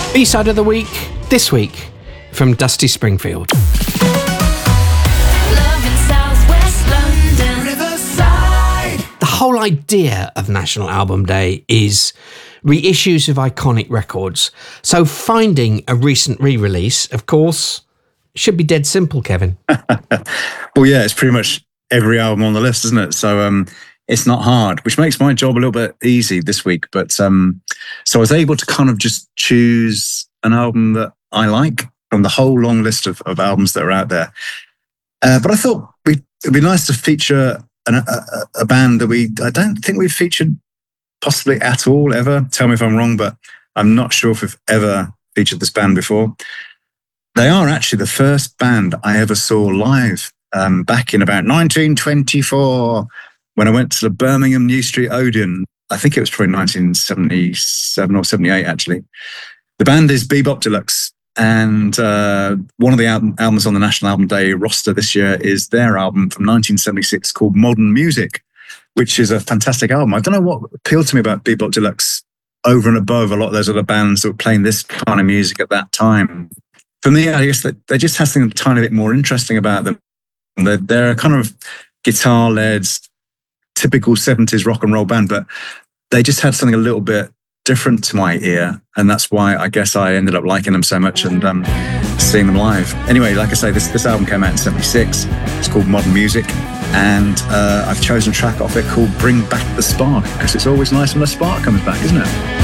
B-side of the week, this week, from Dusty Springfield. The whole idea of National Album Day is reissues of iconic records. So finding a recent re-release, of course, should be dead simple, Kevin. Well, yeah, it's pretty much every album on the list, isn't it? So it's not hard, which makes my job a little bit easy this week. But so I was able to kind of just choose an album that I like from the whole long list of albums that are out there. But I thought it'd be nice to feature a band that I don't think we've featured possibly at all ever. Tell me if I'm wrong, but I'm not sure if we've ever featured this band before. They are actually the first band I ever saw live back in about 1924 when I went to the Birmingham New Street Odeon. I think it was probably 1977 or 78, actually. The band is Bebop Deluxe, and one of the albums on the National Album Day roster this year is their album from 1976 called Modern Music, which is a fantastic album. I don't know what appealed to me about Bebop Deluxe over and above a lot of those other bands that were playing this kind of music at that time. For me, I guess that they just have something a tiny bit more interesting about them. They're a kind of guitar-led, typical 70s rock and roll band, but they just had something a little bit different to my ear, and that's why I guess I ended up liking them so much and seeing them live. Anyway, like I say, this album came out in 76. It's called Modern Music, and I've chosen a track off it called Bring Back the Spark, because it's always nice when the spark comes back, isn't it?